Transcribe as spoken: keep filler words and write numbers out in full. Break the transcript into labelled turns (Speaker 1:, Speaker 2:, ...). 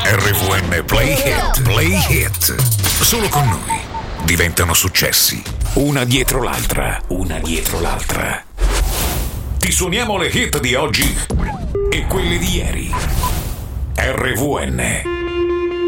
Speaker 1: R V N Play Hit, Play Hit. Solo con noi diventano successi. Una dietro l'altra, una dietro l'altra. Ti suoniamo le hit di oggi e quelle di ieri. R V N